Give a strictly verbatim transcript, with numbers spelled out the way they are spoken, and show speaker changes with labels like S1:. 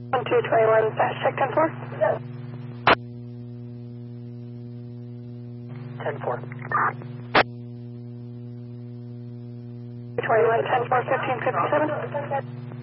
S1: one two twenty-one, fast check ten four.
S2: ten four.
S1: twenty-one, ten four, fifteen fifty-seven.